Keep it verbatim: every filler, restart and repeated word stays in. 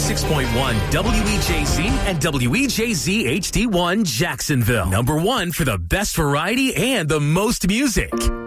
six point one W E J Z and W E J Z H D one Jacksonville. Number one for the best variety and the most music.